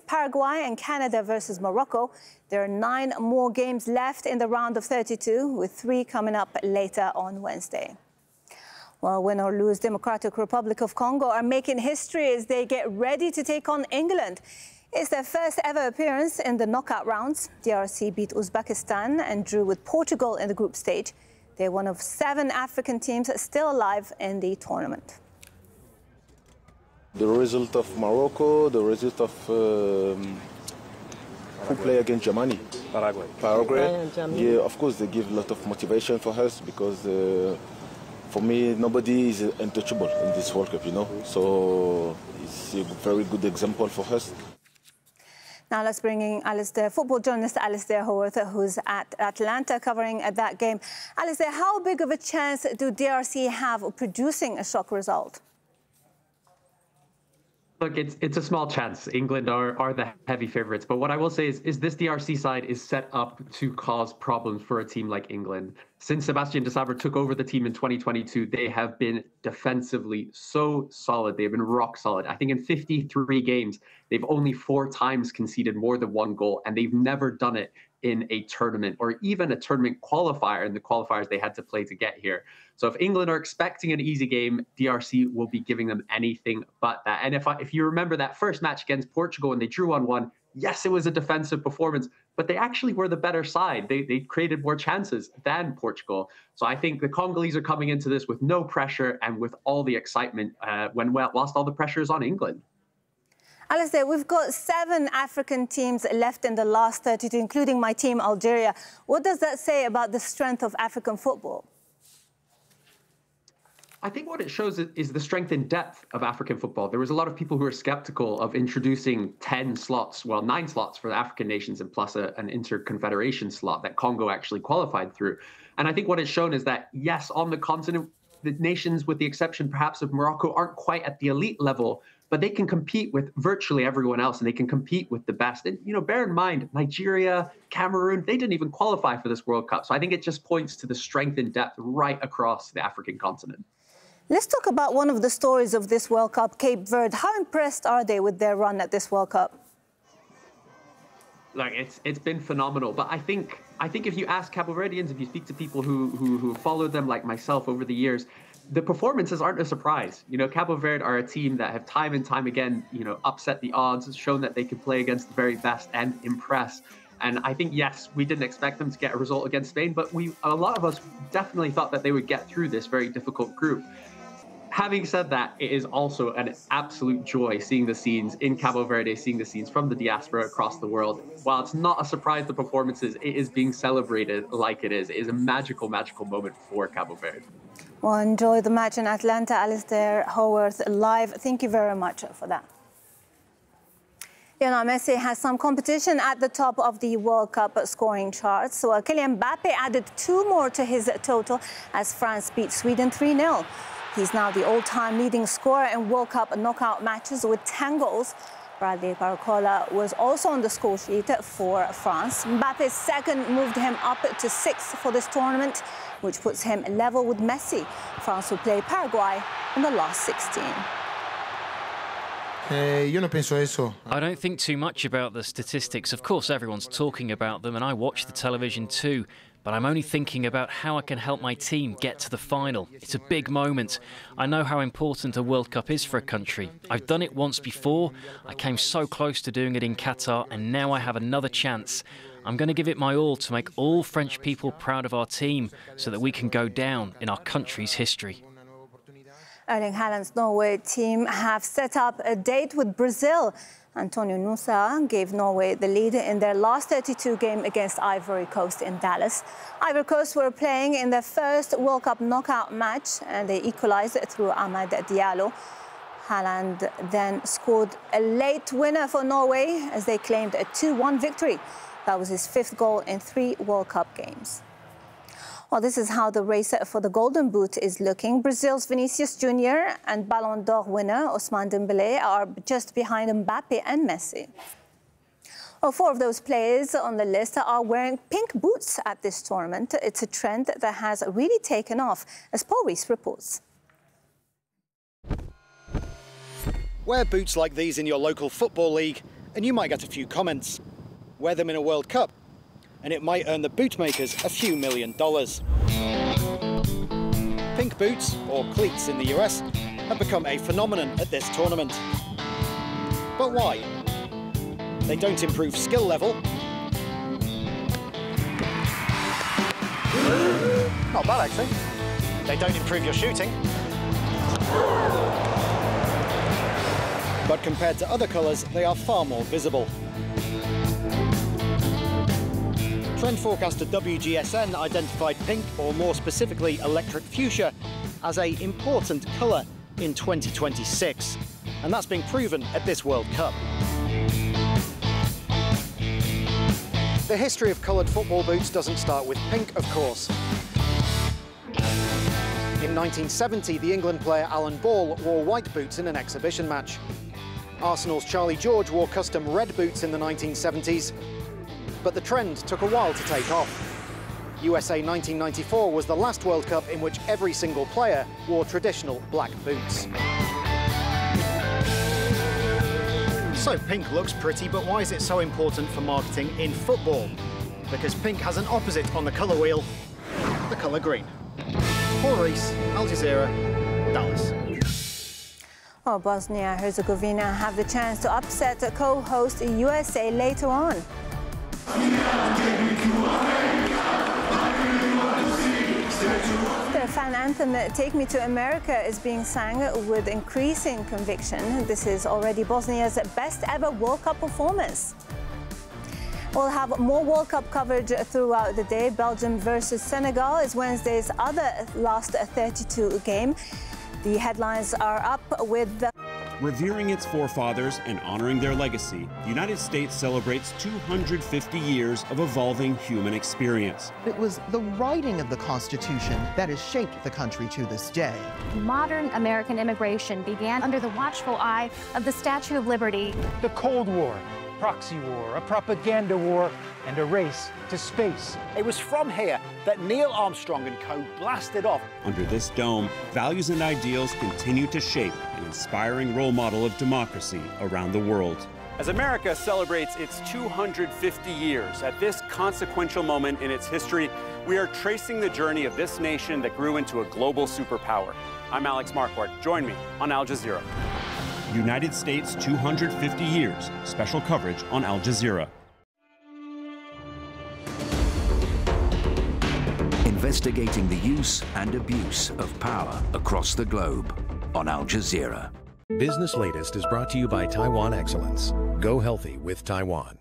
Paraguay and Canada versus Morocco. There are 9 more games left in the round of 32, with 3 coming up later on Wednesday. Well, win or lose, Democratic Republic of Congo are making history as they get ready to take on England. It's their first ever appearance in the knockout rounds. DRC beat Uzbekistan and drew with Portugal in the group stage. They're one of 7 African teams still alive in the tournament. The result of Morocco, the result of who play against Germany? Paraguay. Yeah, of course, they give a lot of motivation for us because for me, nobody is untouchable in this World Cup, you know. So it's a very good example for us. Now let's bring in Alistair, football journalist Alistair Haworth, who's at Atlanta covering that game. Alistair, how big of a chance do DRC have of producing a shock result? Look, it's a small chance. England are the heavy favourites. But what I will say is this DRC side is set up to cause problems for a team like England. Since Sébastien Desabre took over the team in 2022, they have been defensively so solid. They've been rock solid. I think in 53 games, they've only 4 times conceded more than 1 goal, and they've never done it in a tournament or even a tournament qualifier in the qualifiers they had to play to get here. So if England are expecting an easy game, DRC will be giving them anything but that. And if you remember that first match against Portugal and they drew 1-1, yes, it was a defensive performance, but they actually were the better side. They created more chances than Portugal. So I think the Congolese are coming into this with no pressure and with all the excitement whilst all the pressure is on England. Alistair, we've got 7 African teams left in the last 32, including my team, Algeria. What does that say about the strength of African football? I think what it shows is the strength and depth of African football. There was a lot of people who were skeptical of introducing 10 slots, well, 9 slots for the African nations and plus an inter-confederation slot that Congo actually qualified through. And I think what it's shown is that, yes, on the continent, the nations, with the exception perhaps of Morocco, aren't quite at the elite level, but they can compete with virtually everyone else and they can compete with the best. And, you know, bear in mind, Nigeria, Cameroon, they didn't even qualify for this World Cup. So I think it just points to the strength and depth right across the African continent. Let's talk about one of the stories of this World Cup, Cape Verde. How impressed are they with their run at this World Cup? Like, it's been phenomenal. But I think if you ask Cabo Verdeans, if you speak to people who followed them like myself over the years, the performances aren't a surprise. You know, Cabo Verde are a team that have time and time again, you know, upset the odds, shown that they can play against the very best and impress. And I think, yes, we didn't expect them to get a result against Spain, but a lot of us definitely thought that they would get through this very difficult group. Having said that, it is also an absolute joy seeing the scenes in Cabo Verde, seeing the scenes from the diaspora across the world. While it's not a surprise, the performances, it is being celebrated like it is. It is a magical, magical moment for Cabo Verde. Well, enjoy the match in Atlanta. Alistair Haworth live. Thank you very much for that. Lionel Messi has some competition at the top of the World Cup scoring charts. So Kylian Mbappe added 2 more to his total as France beat Sweden 3-0. He's now the all-time leading scorer in World Cup knockout matches with 10 goals. Bradley Barcola was also on the score sheet for France. Mbappe's second moved him up to 6th for this tournament, which puts him level with Messi. France will play Paraguay in the last 16. I don't think too much about the statistics. Of course, everyone's talking about them, and I watch the television too. But I'm only thinking about how I can help my team get to the final. It's a big moment. I know how important a World Cup is for a country. I've done it once before. I came so close to doing it in Qatar, and now I have another chance. I'm going to give it my all to make all French people proud of our team so that we can go down in our country's history. Erling Haaland's Norway team have set up a date with Brazil. Antonio Nusa gave Norway the lead in their last 32 game against Ivory Coast in Dallas. Ivory Coast were playing in their first World Cup knockout match and they equalized through Amad Diallo. Haaland then scored a late winner for Norway as they claimed a 2-1 victory. That was his 5th goal in 3 World Cup games. Well, this is how the race for the Golden Boot is looking. Brazil's Vinicius Jr. and Ballon d'Or winner Ousmane Dembélé are just behind Mbappe and Messi. Well, 4 of those players on the list are wearing pink boots at this tournament. It's a trend that has really taken off, as Paul Rees reports. Wear boots like these in your local football league and you might get a few comments. Wear them in a World Cup, and it might earn the bootmakers a few $1 million. Pink boots, or cleats in the US, have become a phenomenon at this tournament. But why? They don't improve skill level. Not bad, actually. They don't improve your shooting. But compared to other colours, they are far more visible. Trend forecaster WGSN identified pink, or more specifically electric fuchsia, as an important colour in 2026. And that's being proven at this World Cup. The history of coloured football boots doesn't start with pink, of course. In 1970, the England player Alan Ball wore white boots in an exhibition match. Arsenal's Charlie George wore custom red boots in the 1970s, but the trend took a while to take off. USA 1994 was the last World Cup in which every single player wore traditional black boots. So pink looks pretty, but why is it so important for marketing in football? Because pink has an opposite on the colour wheel, the colour green. Paul Rees, Al Jazeera, Dallas. Well, Bosnia-Herzegovina have the chance to upset the co-host USA later on. The fan anthem Take Me to America is being sang with increasing conviction. This is already Bosnia's best ever World Cup performance. We'll have more World Cup coverage throughout the day. Belgium versus Senegal is Wednesday's other last 32 game. The headlines are up with Revering its forefathers and honoring their legacy, the United States celebrates 250 years of evolving human experience. It was the writing of the Constitution that has shaped the country to this day. Modern American immigration began under the watchful eye of the Statue of Liberty. The Cold War, proxy war, a propaganda war, and a race to space. It was from here that Neil Armstrong and co blasted off. Under this dome, values and ideals continue to shape an inspiring role model of democracy around the world. As America celebrates its 250 years at this consequential moment in its history, we are tracing the journey of this nation that grew into a global superpower. I'm Alex Marquardt. Join me on Al Jazeera. United States 250 years. Special coverage on Al Jazeera. Investigating the use and abuse of power across the globe on Al Jazeera. Business Latest is brought to you by Taiwan Excellence. Go healthy with Taiwan.